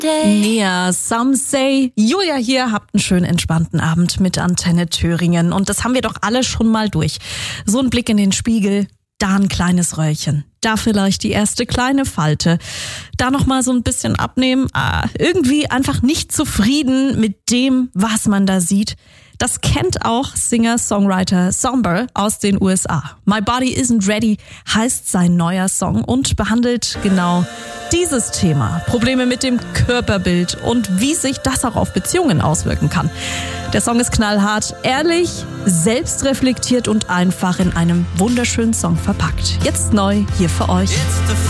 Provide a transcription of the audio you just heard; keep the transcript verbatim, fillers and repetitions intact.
Nia, Some Say. Julia hier, habt einen schönen entspannten Abend mit Antenne Thüringen. Und das haben wir doch alle schon mal durch. So ein Blick in den Spiegel, da ein kleines Röllchen, da vielleicht die erste kleine Falte, da nochmal so ein bisschen abnehmen, ah, irgendwie einfach nicht zufrieden mit dem, was man da sieht. Das kennt auch Singer-Songwriter Somber aus den U S A. My Body Isn't Ready heißt sein neuer Song und behandelt genau dieses Thema. Probleme mit dem Körperbild und wie sich das auch auf Beziehungen auswirken kann. Der Song ist knallhart, ehrlich, selbstreflektiert und einfach in einem wunderschönen Song verpackt. Jetzt neu hier für euch.